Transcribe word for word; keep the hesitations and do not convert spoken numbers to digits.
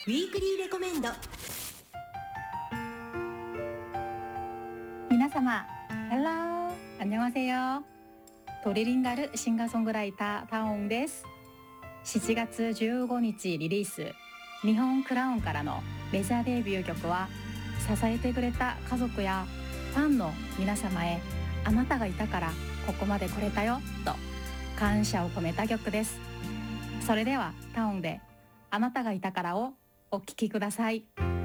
ウィークリーレコメンド。 皆様 Hello! 안녕하세요. 도리링가르 싱가송그라이터 타옹です。しちがつじゅうごにちリリース、日本クラウンからのメジャーデビュー曲は、支えてくれた家族やファンの皆様へ、あなたがいたからここまで来れたよと感謝を込めた曲です。それではタオンであなたがいたからをお聴きください。